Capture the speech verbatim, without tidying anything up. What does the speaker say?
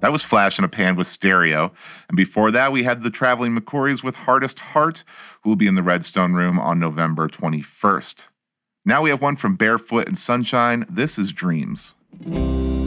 That was Flash in a Pan with Stereo. And before that, we had the Traveling McCourys with Hardest Heart, who will be in the Redstone Room on November twenty-first. Now we have one from Barefoot and Sunshine. This is Dreams.